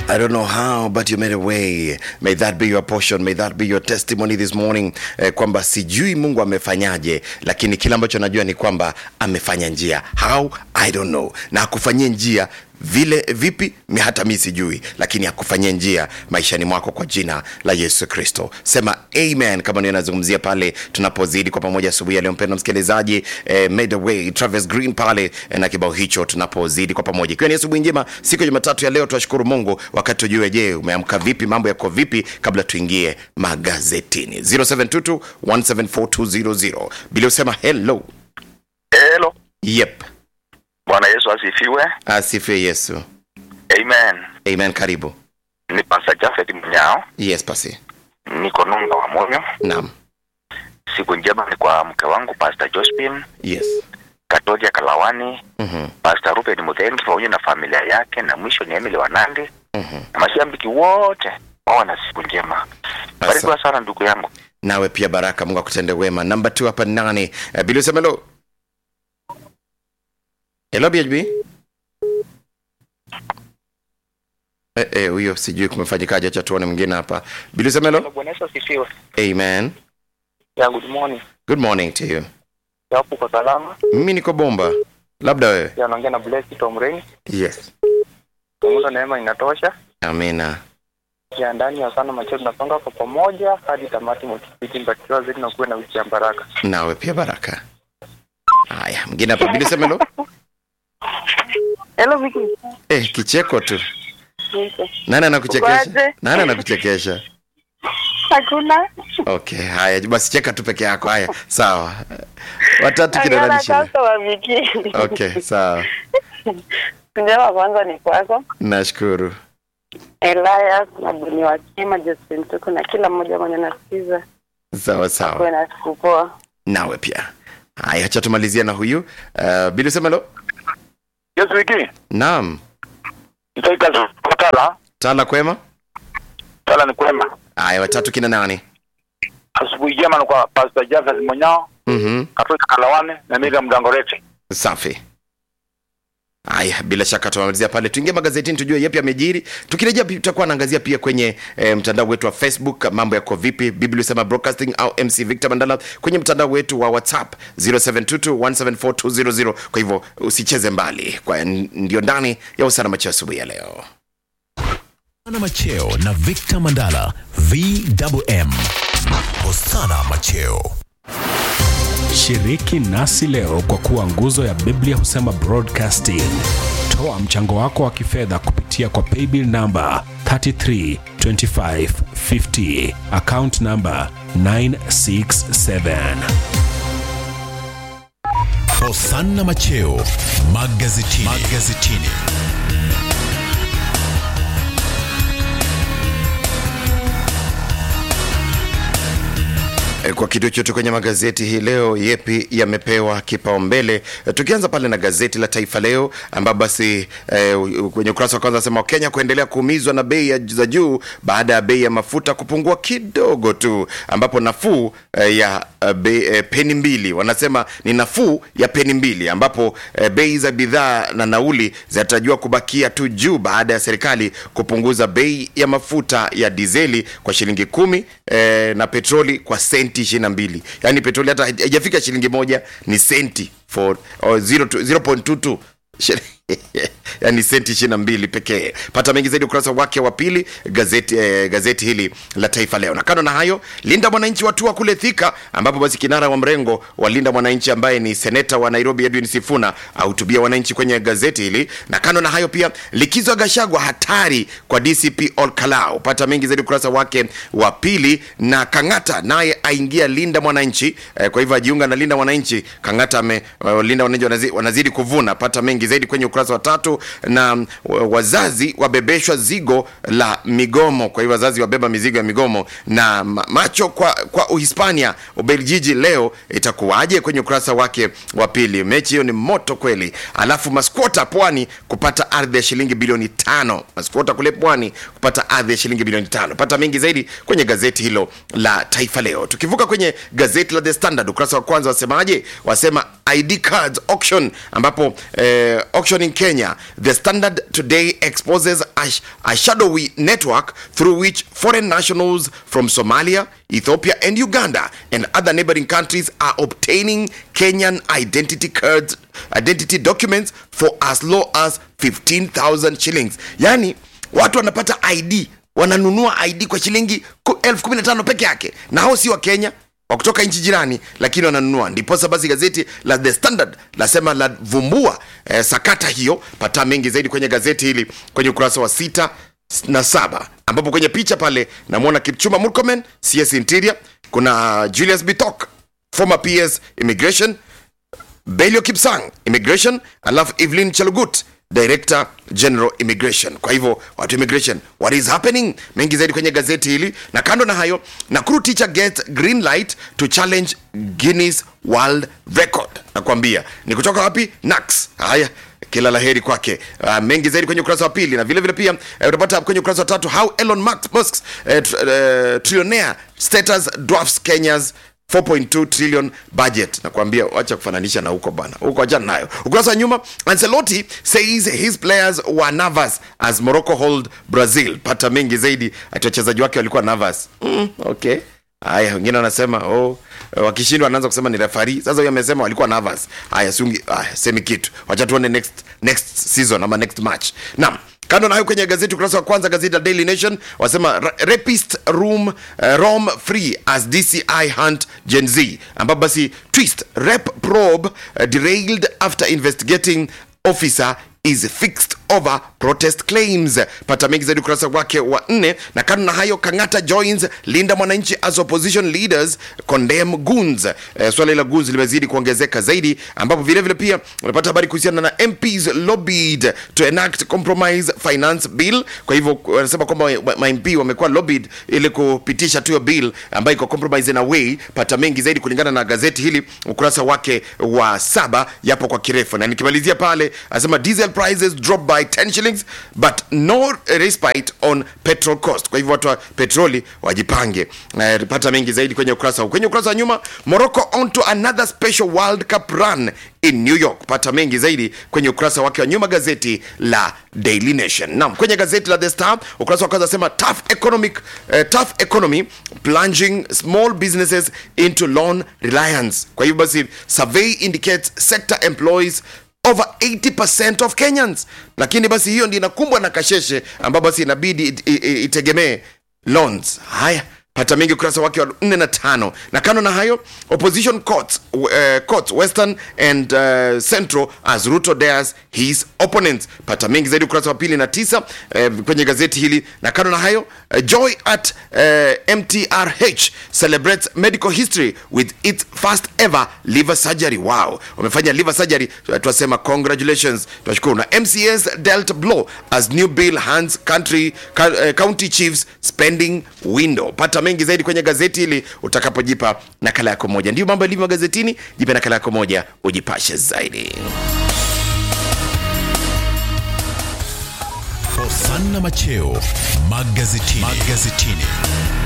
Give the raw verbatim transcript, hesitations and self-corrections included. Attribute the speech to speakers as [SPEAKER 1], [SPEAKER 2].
[SPEAKER 1] I don't know how, but you made a way. May that be your portion. May that be your testimony this morning. Eh, kwamba sijui Mungu amefanyaje, lakini kila ambacho najua ni kwamba amefanya njia. How? I don't know. Na akufanyie njia vile vipi mi hata mimi sijui, lakini akufanyia njia maishani mwako kwa jina la Yesu Kristo. Sema amen kama ni nazungumzia pale tunapozidi kwa pamoja asubuhi leo. Mpendwa msikilizaji, eh, made a way Travis Green pale eh, na kibao hicho tunapozidi kwa pamoja. Ikiwa ni asubuhi njema siku ya Jumatatu ya leo, tunashukuru Mungu wakati ujue. Je, umeamka vipi? Mambo yako vipi? Kabla tuingie magazetini. zero seven two two one seven four two zero zero. Bila usema hello.
[SPEAKER 2] Hello.
[SPEAKER 1] Yep.
[SPEAKER 2] Bwana Yesu asifiwe.
[SPEAKER 1] Asifiwe Yesu.
[SPEAKER 2] Amen.
[SPEAKER 1] Amen, karibu.
[SPEAKER 2] Ni Pastor Jafet Mnyao.
[SPEAKER 1] Yes, pasi.
[SPEAKER 2] Niko Nunga wa Monyo.
[SPEAKER 1] Naam.
[SPEAKER 2] Siku njema ni kwa mke wangu Pastor Josephine.
[SPEAKER 1] Yes.
[SPEAKER 2] Katodia Kalawani.
[SPEAKER 1] Mhm.
[SPEAKER 2] Pastor Ruben Muthendi pamoja na familia yake, na mwisho ni Emily Wanandi.
[SPEAKER 1] Mhm.
[SPEAKER 2] Na mashabiki wote wao na siku njema. Barikiwa sana ndugu yangu.
[SPEAKER 1] Nawe pia baraka, Mungu akutende wema. Number two hapa nani? Uh, Bilo Semelo. Hello B H B. Eh eh huyo sijui kumefanyikaje, acha tuone mwingine hapa. Bilo Semelo.
[SPEAKER 3] Bwana Yesu asifiwe.
[SPEAKER 1] Amen.
[SPEAKER 3] Ya good morning.
[SPEAKER 1] Good morning to you.
[SPEAKER 3] Yapo kwa salama.
[SPEAKER 1] Mimi niko bomba. Labda wewe.
[SPEAKER 3] Ya naongea na Blessed Tom Rain.
[SPEAKER 1] Yes.
[SPEAKER 3] Mungu neema inatosha.
[SPEAKER 1] Amina.
[SPEAKER 3] Ya ndani ya sana macho tunapanga kwa pamoja hadi tamati mtipiti mbarikiwa zaidi na kuwe na wiki ya baraka.
[SPEAKER 1] Nawe pia baraka. Haya, mwingine hapa Bilo Semelo.
[SPEAKER 4] Hello Vicky.
[SPEAKER 1] Eh, kicheko tu.
[SPEAKER 4] Yes.
[SPEAKER 1] Nani anakuchekesha?
[SPEAKER 4] Ukoaje?
[SPEAKER 1] Nani anakuchekesha?
[SPEAKER 4] Hakuna.
[SPEAKER 1] Okay, haya, basi cheka tu peke yako. Haya, sawa. Watatu kina
[SPEAKER 4] Angana
[SPEAKER 1] nani shida?
[SPEAKER 4] kasa wa Vicky.
[SPEAKER 1] Okay, sawa.
[SPEAKER 4] Njema kwanza ni kwako.
[SPEAKER 1] Nashukuru.
[SPEAKER 4] Elias na Buni wa Kima, Justin Tuku na kila mmoja mwenye nasikiza.
[SPEAKER 1] Sawa sawa.
[SPEAKER 4] Kwa na kupoa.
[SPEAKER 1] Nawe pia. Haya, acha tumalizia na huyu. Uh, Bilo Semelo.
[SPEAKER 2] Yes wiki.
[SPEAKER 1] Naam.
[SPEAKER 2] Nitaika Tala.
[SPEAKER 1] Tala kwema?
[SPEAKER 2] Tala ni kwema.
[SPEAKER 1] Haya, watatu kina nani?
[SPEAKER 2] Asubuhi njema ni kwa Pastor Jafet Mnyao.
[SPEAKER 1] Mhm.
[SPEAKER 2] Katodia Kalawani na Miriam Mdangorete.
[SPEAKER 1] Safi. Haya, bila shaka tumalizia pale. Tuingie magazetini tujue yapi yamejiri. Tukirejea tutakuwa naangazia pia kwenye e, mtandao wetu wa Facebook mambo yako vipi, Biblia Usema Broadcasting au M C Victor Mandala, kwenye mtandao wetu wa WhatsApp zero seven two two one seven four two zero zero. Kwa hivyo usicheze mbali, kwa ndio ndani ya Usana Macheo asubuhi ya leo.
[SPEAKER 5] Usana Macheo na Victor Mandala V M M. Usana Macheo.
[SPEAKER 6] Shiriki nasi leo kwa kuwa nguzo ya Biblia Husema Broadcasting. Toa mchango wako wa kifedha kupitia kwa paybill number three three two five five zero, account number nine six seven.
[SPEAKER 5] Usana Macheo magazetini. Magazetini.
[SPEAKER 1] Kwa kitu chote kwenye magazeti hii leo, yepi yamepewa kipaumbele? Tukianza pale na gazeti la Taifa Leo, ambapo basi eh, kwenye ukurasa wa kwanza nasema Kenya kuendelea kuumizwa na bei za juu baada ya bei ya mafuta kupungua kidogo tu, ambapo nafuu eh, ya eh, be, eh, peni mbili, wanasema ni nafuu ya peni mbili, ambapo eh, bei za bidhaa na nauli zinatarajiwa kubakia tu juu baada ya serikali kupunguza bei ya mafuta ya dizeli kwa shilingi kumi eh, na petroli kwa senti ishirini na mbili. Yaani petroli hata haijafika shilingi moja, ni senti for or zero point two two. Yani senti ishirini na mbili pekee. Pata mengi zaidi ukurasa wake wa pili gazeti eh, gazeti hili la Taifa Leo. Na kando na hayo, Linda Mwananchi watua kule Thika, ambapo basi kinara wa mrengo wa Linda Mwananchi ambaye ni seneta wa Nairobi Edwin Sifuna ahutubia wananchi kwenye gazeti hili. Na kando na hayo pia, likizo Gachagua hatari kwa D C P Olkalao. Pata mengi zaidi ukurasa wake wa pili. Na Kang'ata naye aingia Linda Mwananchi, eh, kwa hivyo ajiunga na Linda Mwananchi. Kang'ata ame uh, Linda Mwananchi wanazidi, wanazidi kuvuna. Pata mengi zaidi kwenye ukurasa wa tatu. Na wazazi wabebeshwa zigo la migomo, kwa hivyo wazazi wabeba mizigo ya migomo. Na macho kwa kwa Uhispania Ubelgiji leo itakuwaje, kwenye ukurasa wake wa pili. Mechi hiyo ni moto kweli. Alafu maskwota Pwani kupata ardhi ya shilingi bilioni tano. Maskwota kule Pwani kupata ardhi ya shilingi bilioni tano. Pata mengi zaidi kwenye gazeti hilo la Taifa Leo. tukivuka kwenye gazeti la The Standard ukurasa wa kwanza wasemaje? Wasema I D cards auction, ambapo eh, auction in Kenya. The Standard today exposes a, a shadowy network through which foreign nationals from Somalia, Ethiopia and Uganda and other neighboring countries are obtaining Kenyan identity cards, identity documents for as low as fifteen thousand shillings. Yani watu wanapata I D, wananunua I D kwa shilingi elfu kumi na tano peke yake, na hao si wa Kenya, wa kutoka nchi jirani, lakini wananunua. Ndipo basi gazeti la The Standard lasema la vumbua eh, sakata hiyo. Pata mengi zaidi kwenye gazeti hili kwenye ukurasa wa sita na saba, ambapo kwenye picha pale namuona Kipchumba Murkomen, C S Interior, kuna Julius Bitok, former P S Immigration, Belio Kipsang Immigration, alafu Evelyn Chalugut, Director General Immigration. Kwa hivyo watu immigration, what is happening? Mengi zaidi kwenye gazeti hili. Na kando na hayo, Nakuru teacher gets green light to challenge Guinness World Record. Nakwambia ni kutoka wapi? Nax. Haya, kila laheri kwake. Uh, mengi zaidi kwenye ukurasa wa pili, na vile vile pia uh, utapata kwenye ukurasa wa tatu how Elon Musk's uh, tr- uh, trillionaire status dwarfs Kenya's four point two trillion budget. Nakwambia acha kufananisha na huko bana, huko acha nayo. Ukurasa wa nyuma, Ancelotti says his players were nervous as Morocco hold Brazil. Pata mengi zaidi, ati wachezaji wake walikuwa nervous. Mm, okay. Haya, wengine wanasema oh, wakishindwa anaanza kusema ni referee. Sasa huyo amesema walikuwa nervous. Haya, sungi haya, semi kitu. Wacha tuone next next season ama next match. Naam. Kando na hayo kwenye gazeti ukurasa wa kwanza, gazeti la Daily Nation wasema rapist room uh, roam free as D C I hunt Gen Z, ambapo basi twist rep probe uh, derailed after investigating officer is fixed over protest claims. Pata mengi zaidi ukurasa wake wa nne. Na kando na hayo, Kangata joins Linda Mwananchi as opposition leaders condemn goons. E, swala la goons limezidi kuongezeka zaidi, ambapo vile vile pia unapata habari kuhusiana na M Ps lobbied to enact compromise finance bill. Kwa hivyo wanasema kwamba ma M P wamekuwa lobbied ili kupitisha tu bill ambayo iko compromise in a way. Pata mengi zaidi kulingana na gazeti hili ukurasa wake wa saba, yapo kwa kirefu. Na nikimalizia pale, anasema diesel prices drop by ten shillings but no respite on petrol cost. Kwa hivyo watu wa petroli wajipange. Uh, pata mengi zaidi kwenye ukurasa huu. Kwenye ukurasa wa nyuma, Morocco on to another special World Cup run in New York. Pata mengi zaidi kwenye ukurasa wake wa nyuma, gazeti la Daily Nation. Naam, kwenye gazeti la The Star ukurasa wa kwanza sema tough economic uh, tough economy plunging small businesses into loan reliance. Kwa hivyo basi survey indicates sector employs over eighty percent of Kenyans, lakini basi hiyo ndio inakumbwa na kasheshe, ambapo basi inabidi itegemee loans. Haya, pata mengi ukurasa wake wa nne na tano. Na kando na hayo, opposition courts uh, courts Western and uh, Central as Ruto dares his opponents. Pata mengi zaidi ukurasa wa pili na tisa uh, kwenye gazeti hili. Na kando na hayo, uh, joy at uh, M T R H celebrates medical history with its first ever liver surgery. Wow, wamefanya liver surgery, tunasema congratulations, tunashukuru. Na M C S dealt blow as new bill hands country uh, county chiefs spending window. Pata mengi zaidi kwenye gazeti hili utakapojipa nakala yako moja. Ndio mambo yalivyo gazetini, jipe nakala yako moja ujipashe zaidi.
[SPEAKER 5] Hosanna Macheo magazetini. magazetini.